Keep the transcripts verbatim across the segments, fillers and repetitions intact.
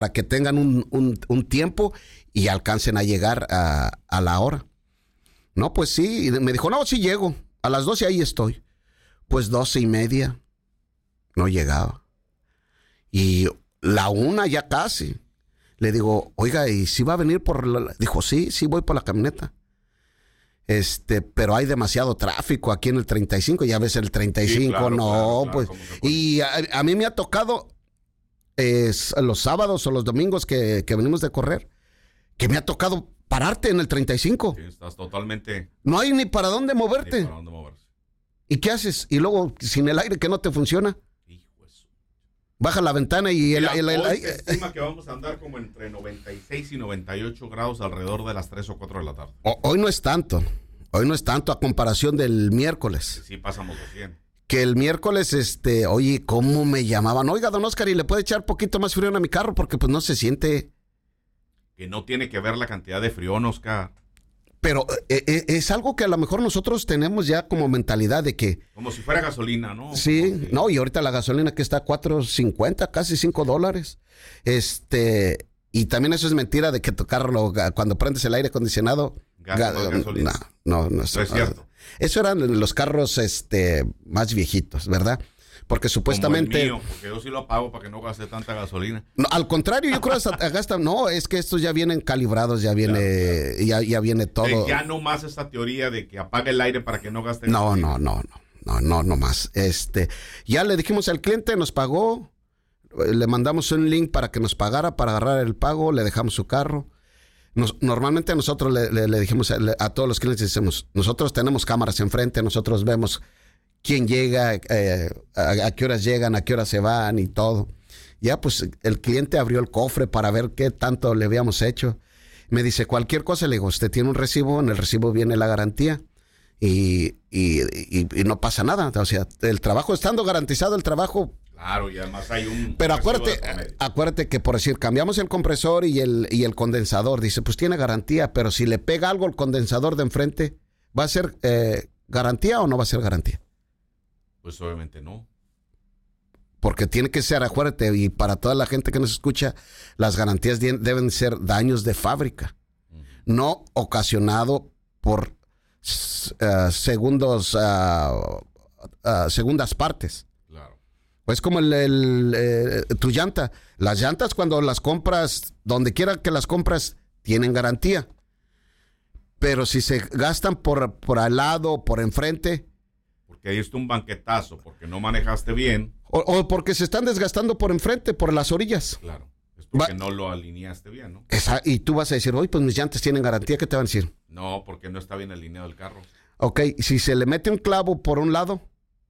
para que tengan un, un, un tiempo y alcancen a llegar a, a la hora. No, pues sí, y me dijo, no, sí llego, a las doce ahí estoy. Pues doce y media, no llegaba. Y la una ya casi. Le digo, oiga, ¿y si va a venir por la...? Dijo, sí, sí voy por la camioneta. Este, pero hay demasiado tráfico aquí en el treinta y cinco, ya ves el treinta y cinco, sí, claro, no, claro, claro, pues. Y a, a mí me ha tocado eh, los sábados o los domingos que, que venimos de correr, que me ha tocado pararte en el treinta y cinco. Sí, estás totalmente... No hay ni para dónde moverte. Ni para dónde moverse. ¿Y qué haces? Y luego, sin el aire que no te funciona. Baja la ventana y el, Mira, el, el, hoy el se estima que vamos a andar como entre noventa y seis y noventa y ocho grados alrededor de las tres o cuatro de la tarde. Hoy no es tanto. Hoy no es tanto a comparación del miércoles. Sí, pasamos de cien. Que el miércoles, este, oye, ¿cómo me llamaban? Oiga, don Oscar, ¿y le puede echar poquito más frío a mi carro? Porque pues no se siente. Que no tiene que ver la cantidad de frío, Oscar. Pero eh, eh, es algo que a lo mejor nosotros tenemos ya como mentalidad de que... Como si fuera gasolina, ¿no? Sí, si... no, y ahorita la gasolina que está a cuatro cincuenta, casi cinco dólares. Este, y también eso es mentira de que tu carro, cuando prendes el aire acondicionado... Ga- ga- gasolina. No, no, no, No es cierto. Eso eran los carros este, más viejitos, ¿verdad? Porque supuestamente... Como el mío, porque yo sí lo apago para que no gaste tanta gasolina. No, al contrario, yo creo que gasta... No, es que estos ya vienen calibrados, ya viene, claro, claro. Ya, ya viene todo. De ya no más esta teoría de que apague el aire para que no gaste No, gasolina. no, no, no, no, no, no más. Este, ya le dijimos al cliente, nos pagó, le mandamos un link para que nos pagara, para agarrar el pago, le dejamos su carro. Nos, normalmente nosotros le, le, le dijimos a, a todos los clientes, decimos, nosotros tenemos cámaras enfrente, nosotros vemos quién llega, eh, a, a qué horas llegan, a qué horas se van y todo. Ya pues el cliente abrió el cofre para ver qué tanto le habíamos hecho. Me dice, cualquier cosa, le digo, usted tiene un recibo, en el recibo viene la garantía y, y, y, y no pasa nada. O sea, el trabajo, estando garantizado el trabajo... Claro, y además hay un... Pero acuérdate, acuérdate que por decir, cambiamos el compresor y el, y el condensador, dice, pues tiene garantía, pero si le pega algo al condensador de enfrente, ¿va a ser eh, garantía o no va a ser garantía? Pues obviamente no. Porque tiene que ser, acuérdate, y para toda la gente que nos escucha, las garantías de, deben ser daños de fábrica, uh-huh. no ocasionado por uh, segundos, uh, uh, segundas partes. Claro. Es como el, el, eh, tu llanta. Las llantas cuando las compras, donde quiera que las compras, tienen garantía. Pero si se gastan por, por al lado, por enfrente... Que ahí está un banquetazo porque no manejaste bien. O, o porque se están desgastando por enfrente, por las orillas. Claro, es porque Va, no lo alineaste bien, ¿no? Esa, y tú vas a decir, oye, pues mis llantas tienen garantía, ¿qué te van a decir? No, porque no está bien alineado el carro. Ok, si se le mete un clavo por un lado.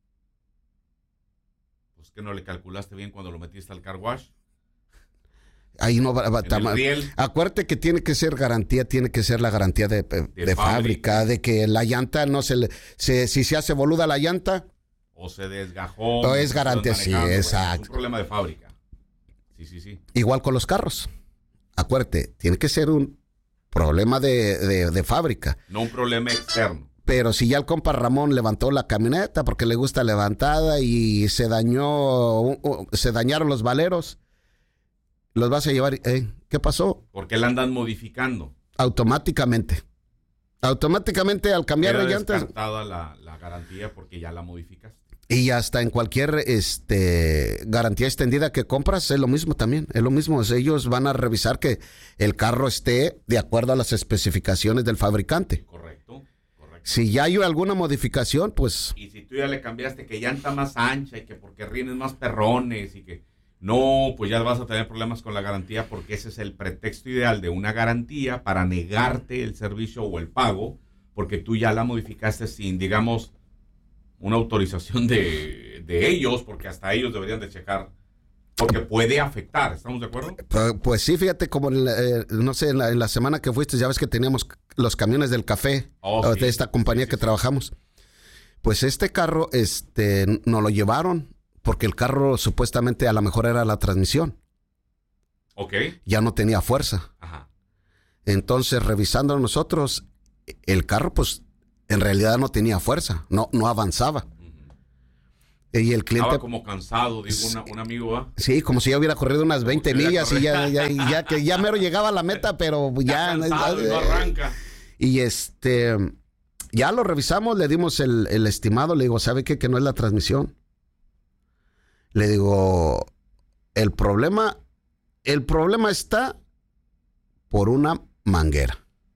Pues que no le calculaste bien cuando lo metiste al car wash. Ahí no va, va en el riel. Acuérdate que tiene que ser garantía, tiene que ser la garantía de, de, de fábrica, fábrica, de que la llanta no se le, se, si se hace boluda la llanta. O se desgajó. O es garantía, sí, exacto. Es un problema de fábrica. Sí, sí, sí. Igual con los carros. Acuérdate, tiene que ser un problema de, de, de fábrica. No un problema externo. Pero si ya el compa Ramón levantó la camioneta porque le gusta levantada y se dañó, se dañaron los valeros, los vas a llevar, ¿eh? ¿Qué pasó? Porque la andan modificando. Automáticamente. Automáticamente al cambiar de llantas. descartada la, la garantía porque ya la modificaste. Y hasta en cualquier este garantía extendida que compras es lo mismo también, es lo mismo. Ellos van a revisar que el carro esté de acuerdo a las especificaciones del fabricante. Correcto, correcto. Si ya hay alguna modificación, pues... Y si tú ya le cambiaste que llanta más ancha y que porque rines más perrones y que... No, pues ya vas a tener problemas con la garantía porque ese es el pretexto ideal de una garantía para negarte el servicio o el pago porque tú ya la modificaste sin, digamos, una autorización de, de ellos, porque hasta ellos deberían de checar, porque puede afectar, ¿estamos de acuerdo? Pues, pues sí, fíjate, como en la, eh, no sé, en la, en la semana que fuiste, ya ves que teníamos los camiones del café, oh, de sí, esta compañía sí, sí, que sí. trabajamos. Pues este carro, este, nos lo llevaron porque el carro supuestamente a lo mejor era la transmisión. Ok. Ya no tenía fuerza. Ajá. Entonces, revisando nosotros, el carro, pues, en realidad no tenía fuerza, no, no avanzaba. Uh-huh. Y el cliente... Estaba como cansado, dijo una, un amigo, ¿ah? Sí, como si ya hubiera corrido unas veinte millas y ya, ya, ya, que ya mero llegaba a la meta, pero ya... Está cansado y no arranca. Y este... Ya lo revisamos, le dimos el, el estimado, le digo, ¿sabe qué? Que no es la transmisión. Le digo, el problema, el problema está por una manguera.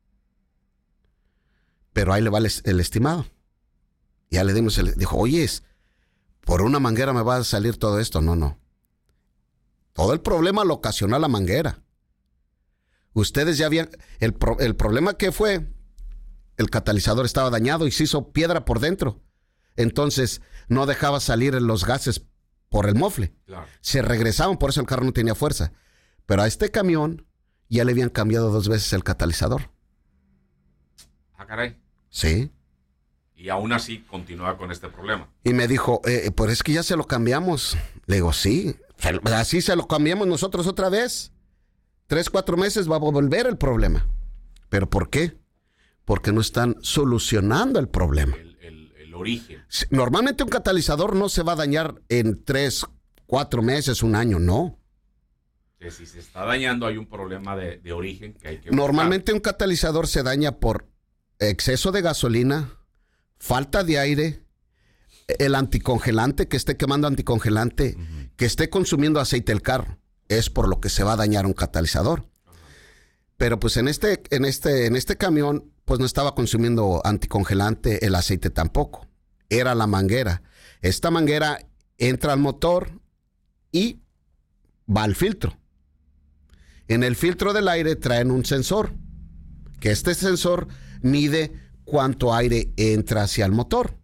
Pero ahí le va el, el estimado. Ya le dimos el... Dijo, oye, por una manguera me va a salir todo esto. No, no. Todo el problema lo ocasionó la manguera. Ustedes ya habían... El, pro, el problema que fue, el catalizador estaba dañado y se hizo piedra por dentro. Entonces, no dejaba salir los gases por el mofle. Claro. Se regresaban, por eso el carro no tenía fuerza. Pero a este camión ya le habían cambiado dos veces el catalizador. Ah, caray. Sí. Y aún así continúa con este problema. Y me dijo, eh, pues es que ya se lo cambiamos. Le digo, sí, así se lo cambiamos nosotros otra vez. Tres, cuatro meses va a volver el problema. ¿Pero por qué? Porque no están solucionando el problema. El, el, el origen. Normalmente un catalizador no se va a dañar en tres, cuatro meses, un año, no. Que si se está dañando hay un problema de, de origen que hay que buscar. Normalmente un catalizador se daña por exceso de gasolina, falta de aire, el anticongelante, que esté quemando anticongelante, uh-huh. que esté consumiendo aceite el carro. Es por lo que se va a dañar un catalizador. Uh-huh. Pero pues en este, en este, en este camión, pues no estaba consumiendo anticongelante, el aceite tampoco. Era la manguera. Esta manguera entra al motor y va al filtro. En el filtro del aire traen un sensor, que este sensor mide cuánto aire entra hacia el motor.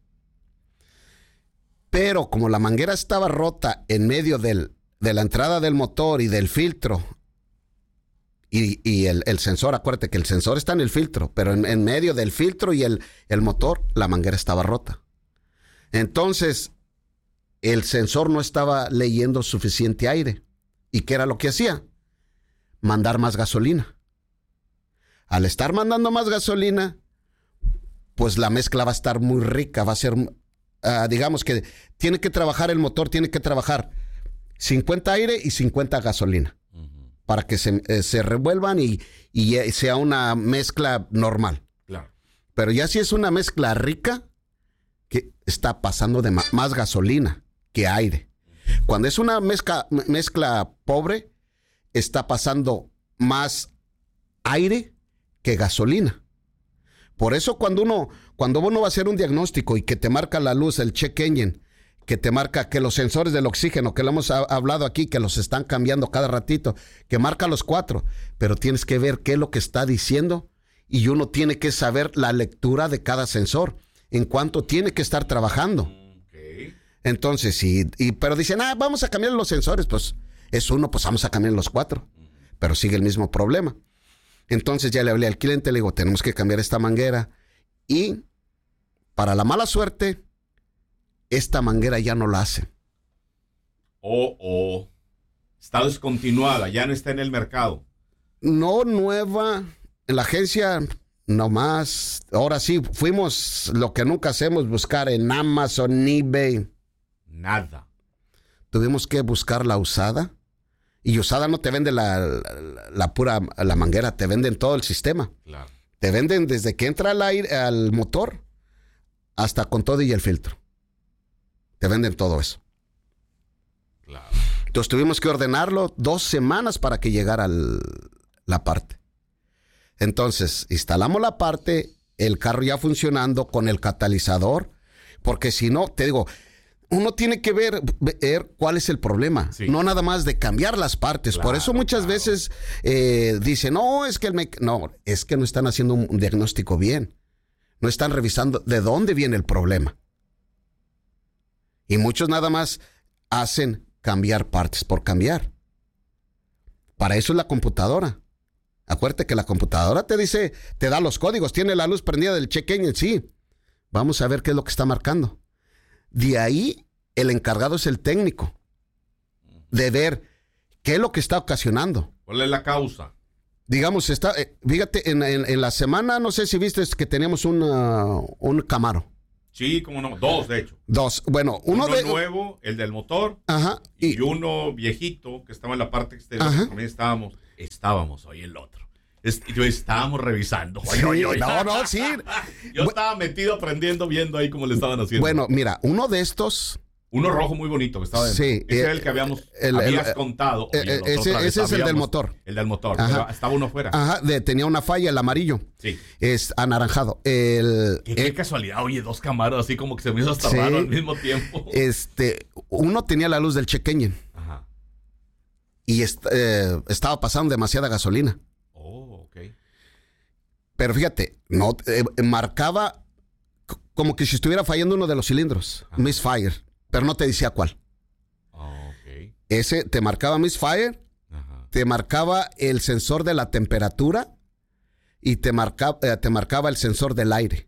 Pero como la manguera estaba rota en medio del, de la entrada del motor y del filtro, y, y el, el sensor, acuérdate que el sensor está en el filtro, pero en, en medio del filtro y el, el motor, la manguera estaba rota. Entonces, el sensor no estaba leyendo suficiente aire. ¿Y qué era lo que hacía? Mandar más gasolina. Al estar mandando más gasolina, pues la mezcla va a estar muy rica, va a ser, uh, digamos que tiene que trabajar el motor, tiene que trabajar cincuenta aire y cincuenta gasolina, uh-huh. para que se, eh, se revuelvan y, y sea una mezcla normal. Claro. Pero ya si es una mezcla rica, que está pasando de ma- más gasolina que aire. Cuando es una mezcla, mezcla pobre, está pasando más aire que gasolina. Por eso cuando uno, cuando uno va a hacer un diagnóstico y que te marca la luz, el check engine, que te marca que los sensores del oxígeno, que lo hemos ha- hablado aquí, que los están cambiando cada ratito, que marca los cuatro, pero tienes que ver qué es lo que está diciendo y uno tiene que saber la lectura de cada sensor, en cuánto tiene que estar trabajando. Okay. Entonces, sí, y, pero dicen, ah, vamos a cambiar los sensores, pues es uno, pues vamos a cambiar los cuatro, pero sigue el mismo problema. Entonces ya le hablé al cliente, le digo, tenemos que cambiar esta manguera. Y para la mala suerte, esta manguera ya no la hace. O, o está descontinuada, ya no está en el mercado. No nueva, en la agencia no más. Ahora sí, fuimos lo que nunca hacemos, buscar en Amazon, eBay. Nada. Tuvimos que buscar la usada. Y usada no te vende la, la, la pura la manguera, te venden todo el sistema. Claro. Te venden desde que entra al aire, al motor, hasta con todo y el filtro. Te venden todo eso. Claro. Entonces tuvimos que ordenarlo dos semanas para que llegara el, la parte. Entonces, instalamos la parte, el carro ya funcionando con el catalizador, porque si no, te digo, uno tiene que ver, ver cuál es el problema, sí. No nada más de cambiar las partes. Claro, por eso muchas claro. veces eh, dicen, no, es que el mec- no, es que no están haciendo un diagnóstico bien. No están revisando de dónde viene el problema. Y muchos nada más hacen cambiar partes por cambiar. Para eso es la computadora. Acuérdate que la computadora te dice, te da los códigos, tiene la luz prendida del check engine, sí. Vamos a ver qué es lo que está marcando. De ahí, el encargado es el técnico, de ver qué es lo que está ocasionando. ¿Cuál es la causa? Digamos, está, eh, fíjate, en, en, en la semana, no sé si viste que teníamos una, un Camaro. Sí, como no, dos de hecho. Dos, bueno, uno, uno de... nuevo, el del motor, Ajá. Y, Y, uno viejito que estaba en la parte exterior, Ajá. que también estábamos, estábamos, oye, el otro. Es- yo estábamos revisando. Oye, sí, oye, oye. no, no, sí. Yo estaba metido aprendiendo, viendo ahí cómo le estaban haciendo. Bueno, mira, uno de estos... Uno rojo muy bonito que estaba dentro. Sí, Ese eh, era el que habíamos el- habías el- contado. eh, Oye, eh, los ese- otra vez ese es el del habíamos- motor. El del motor. Ajá. pero estaba uno fuera. Ajá, de, tenía una falla, el amarillo. Sí. Es anaranjado. El, Qué, qué eh, casualidad, oye, dos Camaros así como que se me hizo hasta Sí. raro al mismo tiempo. este, uno tenía la luz del check engine Ajá. y est- eh, estaba pasando demasiada gasolina. Oh, ok. Pero fíjate, no eh, marcaba c- como que si estuviera fallando uno de los cilindros, Ajá. misfire, pero no te decía cuál. Oh, ok. Ese te marcaba misfire, Ajá. te marcaba el sensor de la temperatura y te marcaba, eh, te marcaba el sensor del aire.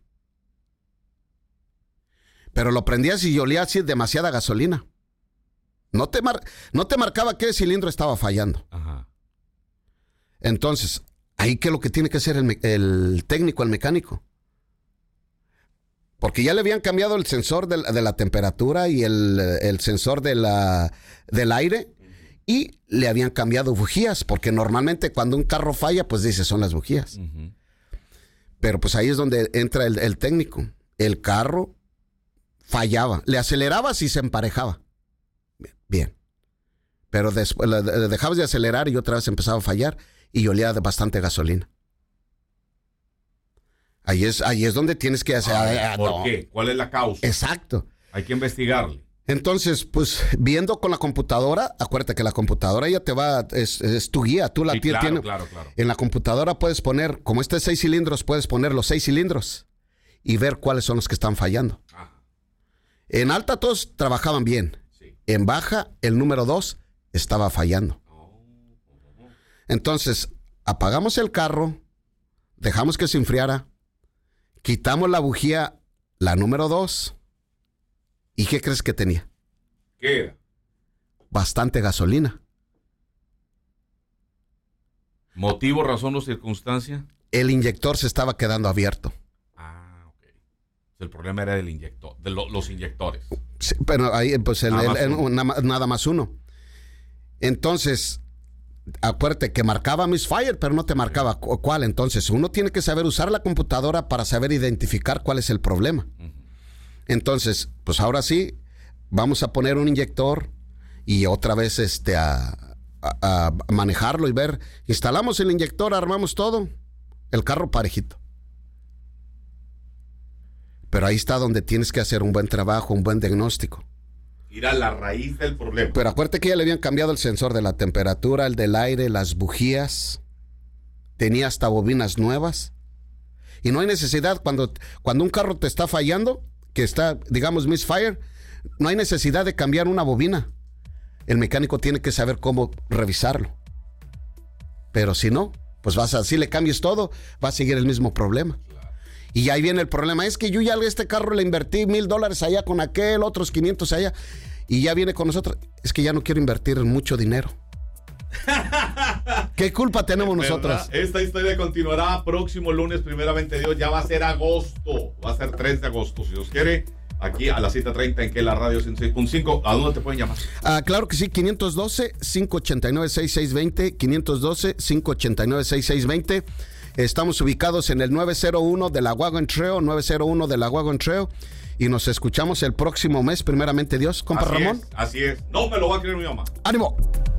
Pero lo prendías y olía así demasiada gasolina. No te, mar- no te marcaba qué cilindro estaba fallando. Ajá. Entonces, ahí qué es lo que tiene que hacer el, me- el técnico, el mecánico. Porque ya le habían cambiado el sensor de la, de la temperatura y el, el sensor de la, del aire y le habían cambiado bujías, porque normalmente cuando un carro falla, pues dice son las bujías. Ujú. Pero pues ahí es donde entra el, el técnico. El carro fallaba, le acelerabas y se emparejaba. Bien, bien. Pero después le, le dejabas de acelerar y otra vez empezaba a fallar y olía de bastante gasolina. Ahí es, ahí es donde tienes que hacer. A ver, ah, ¿Por no. qué? ¿Cuál es la causa? Exacto. Hay que investigarle. Entonces, pues viendo con la computadora, acuérdate que la computadora ya te va, es, es tu guía, tú la Sí, ti- claro, tienes. claro, claro. En la computadora puedes poner, como este es seis cilindros, puedes poner los seis cilindros y ver cuáles son los que están fallando. Ajá. En alta todos trabajaban bien. Sí. En baja, el número dos estaba fallando. Oh, oh, oh. Entonces, apagamos el carro, dejamos que se enfriara, quitamos la bujía, la número dos, ¿y qué crees que tenía? ¿Qué era? Bastante gasolina. ¿Motivo, razón o circunstancia? El inyector se estaba quedando abierto. Ah, ok. El problema era del inyector, de lo- los inyectores. Sí, pero ahí, pues, el- Nada el- más el- uno. nada, más- nada más uno. Entonces, acuérdate que marcaba misfire, pero no te marcaba cu- cuál. Entonces, uno tiene que saber usar la computadora para saber identificar cuál es el problema. Ujú. Entonces, pues ahora sí, vamos a poner un inyector y otra vez este a, a- a manejarlo y ver. Instalamos el inyector, armamos todo, el carro parejito. Pero ahí está donde tienes que hacer un buen trabajo, un buen diagnóstico. Ir a la raíz del problema. Pero acuérdate que ya le habían cambiado el sensor de la temperatura, el del aire, las bujías. Tenía hasta bobinas nuevas. Y no hay necesidad, cuando, cuando un carro te está fallando, que está, digamos, misfire, no hay necesidad de cambiar una bobina. El mecánico tiene que saber cómo revisarlo. Pero si no, pues vas a, si le cambies todo, va a seguir el mismo problema. Y ahí viene el problema. Es que yo ya a este carro le invertí mil dólares allá con aquel, otros quinientos allá. Y ya viene con nosotros. Es que ya no quiero invertir mucho dinero. ¿Qué culpa tenemos nosotros? ¿Verdad? Esta historia continuará próximo lunes, primeramente Dios. Ya va a ser agosto. Va a ser tres de agosto, si Dios quiere. Aquí a las siete treinta en que la radio ciento seis punto cinco. ¿A dónde te pueden llamar? Ah, claro que sí, quinientos doce, cinco ochenta y nueve, sesenta y seis veinte, quinientos doce, cinco ochenta y nueve, sesenta y seis veinte. Estamos ubicados en el nueve cero uno de la Wagon Trail, nueve cero uno de la Wagon Trail. Y nos escuchamos el próximo mes, primeramente Dios. Compa Así Ramón. es, así es. No me lo va a creer mi mamá. ¡Ánimo!